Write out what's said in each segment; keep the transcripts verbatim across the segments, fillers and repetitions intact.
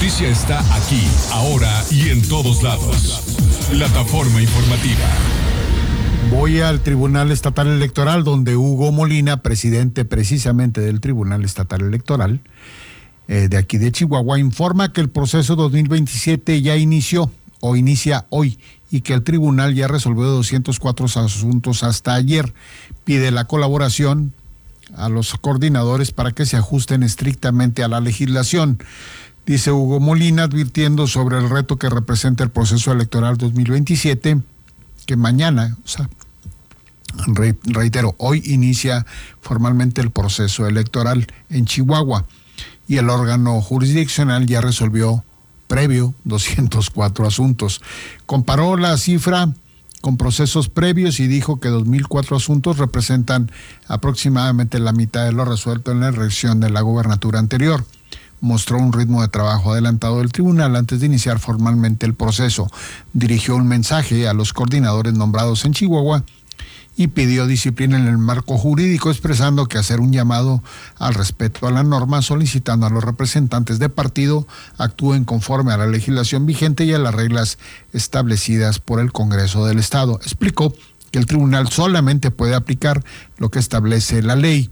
noticia está aquí, ahora y en todos lados. Plataforma informativa. Voy al Tribunal Estatal Electoral, donde Hugo Molina, presidente precisamente del Tribunal Estatal Electoral, eh, de aquí de Chihuahua, informa que el proceso dos mil veintisiete ya inició o inicia hoy y que el tribunal ya resolvió doscientos cuatro asuntos hasta ayer. Pide la colaboración a los coordinadores para que se ajusten estrictamente a la legislación. Dice Hugo Molina, advirtiendo sobre el reto que representa el proceso electoral dos mil veintisiete, que mañana, o sea, re, reitero, hoy inicia formalmente el proceso electoral en Chihuahua y el órgano jurisdiccional ya resolvió previo doscientos cuatro asuntos. Comparó la cifra con procesos previos y dijo que dos mil cuatro asuntos representan aproximadamente la mitad de lo resuelto en la elección de la gobernatura anterior. Mostró un ritmo de trabajo adelantado del tribunal antes de iniciar formalmente el proceso. Dirigió un mensaje a los coordinadores nombrados en Chihuahua y pidió disciplina en el marco jurídico, expresando que hacer un llamado al respeto a la norma, solicitando a los representantes de partido actúen conforme a la legislación vigente y a las reglas establecidas por el Congreso del Estado. Explicó que el tribunal solamente puede aplicar lo que establece la ley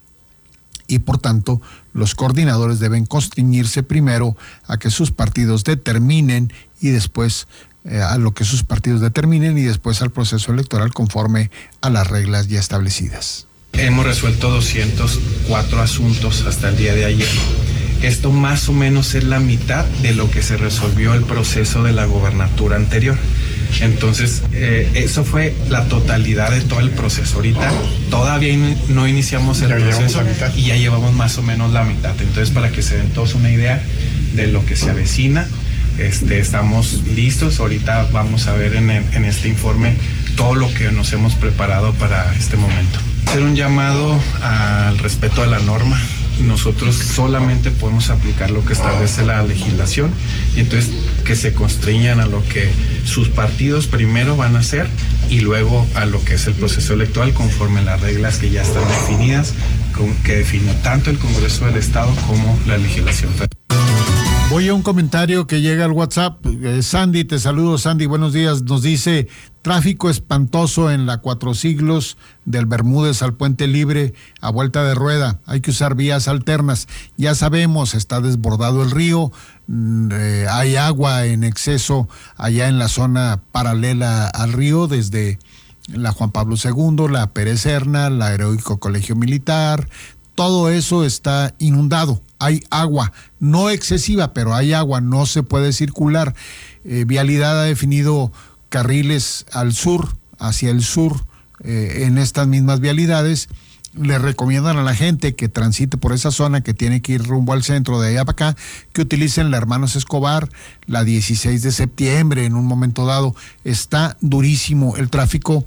y, por tanto, los coordinadores deben constreñirse primero a que sus partidos determinen y después eh, a lo que sus partidos determinen y después al proceso electoral conforme a las reglas ya establecidas. Hemos resuelto doscientos cuatro asuntos hasta el día de ayer. Esto más o menos es la mitad de lo que se resolvió el proceso de la gobernatura anterior. Entonces, eh, eso fue la totalidad de todo el proceso. Ahorita todavía in, no iniciamos el ya proceso y ya llevamos más o menos la mitad. Entonces, para que se den todos una idea de lo que se avecina, este, estamos listos. Ahorita vamos a ver en, el, en este informe todo lo que nos hemos preparado para este momento. Hacer un llamado al respeto a la norma. Nosotros solamente podemos aplicar lo que establece la legislación y entonces que se constriñan a lo que sus partidos primero van a hacer y luego a lo que es el proceso electoral conforme las reglas que ya están definidas, con, que define tanto el Congreso del Estado como la legislación federal. Voy a un comentario que llega al WhatsApp. Eh, Sandy, te saludo, Sandy, buenos días. Nos dice, tráfico espantoso en la Cuatro Siglos, del Bermúdez al Puente Libre, a vuelta de rueda. Hay que usar vías alternas. Ya sabemos, está desbordado el río, eh, hay agua en exceso allá en la zona paralela al río, desde la Juan Pablo segundo, la Pérez Serna, la Heroico Colegio Militar. Todo eso está inundado, hay agua, no excesiva, pero hay agua, no se puede circular. Eh, Vialidad ha definido carriles al sur, hacia el sur, eh, en estas mismas vialidades. Le recomiendan a la gente que transite por esa zona, que tiene que ir rumbo al centro de allá para acá, que utilicen la Hermanos Escobar, la dieciséis de septiembre, en un momento dado. Está durísimo el tráfico,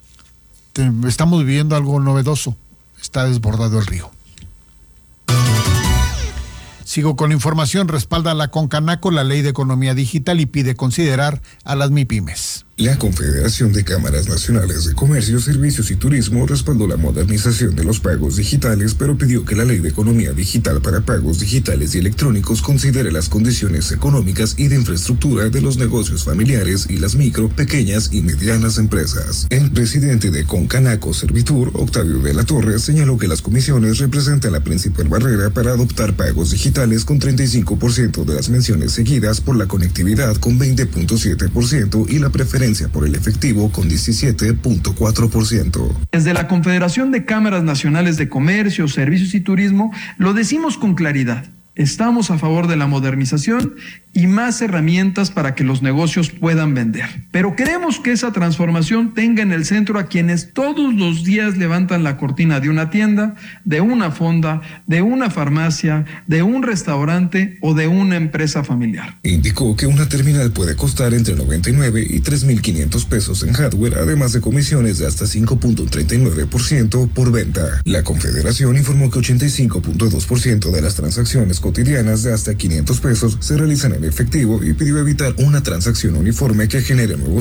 estamos viviendo algo novedoso, está desbordado el río. Sigo con la información. Respalda la Concanaco la Ley de Economía Digital y pide considerar a las MIPYMES. La Confederación de Cámaras Nacionales de Comercio, Servicios y Turismo respaldó la modernización de los pagos digitales, pero pidió que la Ley de Economía Digital para pagos digitales y electrónicos considere las condiciones económicas y de infraestructura de los negocios familiares y las micro, pequeñas y medianas empresas. El presidente de Concanaco Servitur, Octavio de la Torre, señaló que las comisiones representan la principal barrera para adoptar pagos digitales, con treinta y cinco por ciento de las menciones seguidas por la conectividad con veinte punto siete por ciento y la preferencia por el efectivo con diecisiete punto cuatro por ciento. Desde la Confederación de Cámaras Nacionales de Comercio, Servicios y Turismo lo decimos con claridad. Estamos a favor de la modernización y más herramientas para que los negocios puedan vender. Pero queremos que esa transformación tenga en el centro a quienes todos los días levantan la cortina de una tienda, de una fonda, de una farmacia, de un restaurante o de una empresa familiar. Indicó que una terminal puede costar entre noventa y nueve y tres mil quinientos pesos en hardware, además de comisiones de hasta cinco punto treinta y nueve por ciento por venta. La Confederación informó que ochenta y cinco punto dos por ciento de las transacciones cotidianas de hasta quinientos pesos se realizan en efectivo y pidió evitar una transacción uniforme que genere nuevos